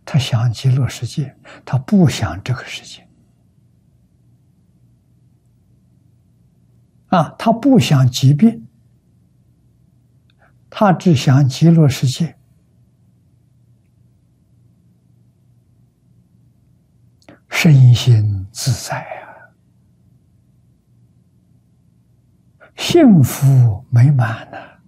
他想极乐世界，他不想这个世界。他不想疾病，他只想极乐世界。身心自在幸福美满